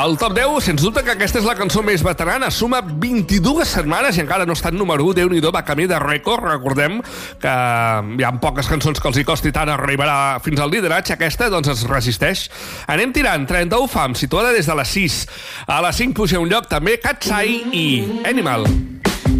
Al top 10, sens dubte que aquesta és la cançó més veterana. Suma 22 setmanes i encara no està en número 1. Déu-n'hi-do, va camí de rècord. Recordem que hi ha poques cançons que els hi costi tant arribarà fins al lideratge. Aquesta, doncs, es resisteix. Anem tirant. 31 fam, situada des de les 6. A les 5 puja un lloc també Katsai i Animal.